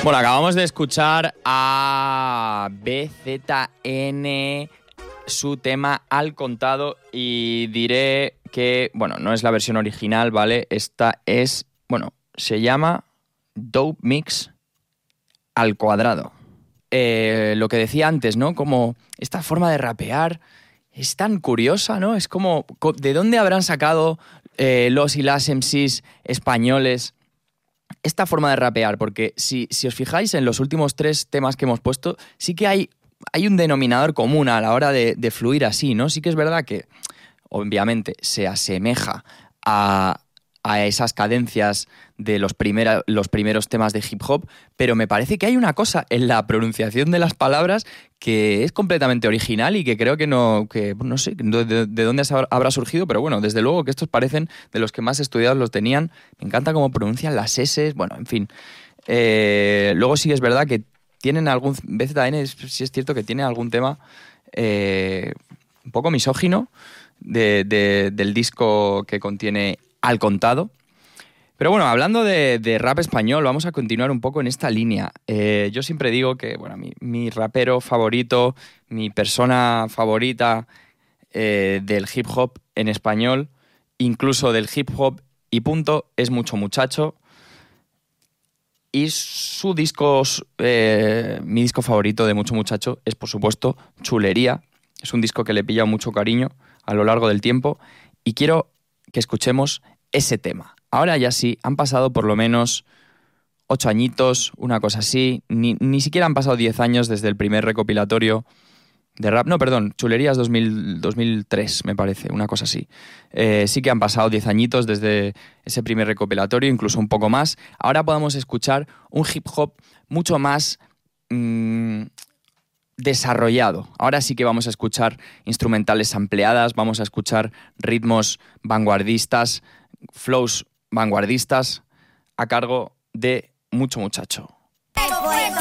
Bueno, acabamos de escuchar a BZN, su tema Al Contado, y diré que, bueno, no es la versión original, ¿vale? Esta es, bueno, se llama Dope Mix Al Cuadrado. Lo que decía antes, ¿no? Como esta forma de rapear es tan curiosa, ¿no? Es como, ¿de dónde habrán sacado los y las MCs españoles esta forma de rapear? Porque si os fijáis en los últimos 3 temas que hemos puesto, sí que hay un denominador común a la hora de fluir así, ¿no? Sí que es verdad que, obviamente, se asemeja a esas cadencias de los primeros temas de hip hop, pero me parece que hay una cosa en la pronunciación de las palabras que es completamente original y que creo que no sé de dónde habrá surgido, pero bueno, desde luego que estos parecen de los que más estudiados los tenían. Me encanta cómo pronuncian las S, bueno, en fin. Luego sí es verdad que tienen algún... BZN sí es cierto que tiene algún tema un poco misógino del disco que contiene Al Contado. Pero bueno, hablando de rap español, vamos a continuar un poco en esta línea. Yo siempre digo que, bueno, mi rapero favorito, mi persona favorita del hip hop en español, incluso del hip hop y punto, es Mucho Muchacho. Y su disco, mi disco favorito de Mucho Muchacho es, por supuesto, Chulería. Es un disco que le he pillado mucho cariño a lo largo del tiempo y quiero que escuchemos ese tema. Ahora ya sí, han pasado por lo menos 8 añitos, una cosa así. Ni siquiera han pasado 10 años desde el primer recopilatorio de rap. No, perdón, Chulerías 2003, me parece, una cosa así. Sí que han pasado 10 añitos desde ese primer recopilatorio, incluso un poco más. Ahora podemos escuchar un hip hop mucho más desarrollado. Ahora sí que vamos a escuchar instrumentales ampliadas, vamos a escuchar ritmos vanguardistas, flows vanguardistas a cargo de Mucho Muchacho.